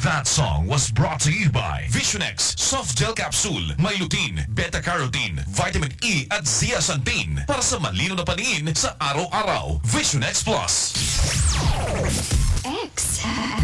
That song was brought to you by Visionex Soft Gel Capsule, may lutein, beta-carotene, vitamin E at zeaxanthin para sa malino na paningin sa araw-araw. Visionex Plus.